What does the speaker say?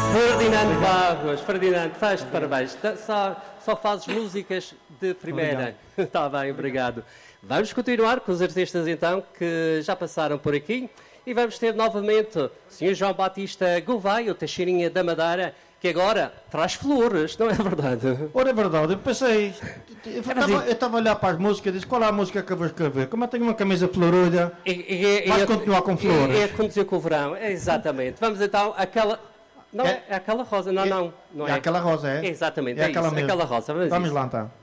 Ferdinando Barros, Ferdinando, estás de parabéns. Só fazes músicas de primeira. Está bem, obrigado. Vamos continuar com os artistas então que já passaram por aqui e vamos ter novamente o Sr. João Batista Gouveia, o Teixeirinha da Madeira, que agora traz flores, não é verdade? Ora, é verdade, eu pensei, eu estava a olhar para as músicas e disse, qual é a música que eu vou escrever? Como eu tenho uma camisa florida, vais continuar com flores. É conduzir com o verão, exatamente. Vamos então, aquela... Não, é aquela rosa, não é aquela rosa, é? Exatamente, é aquela isso, mesmo. aquela rosa. Vamos lá então.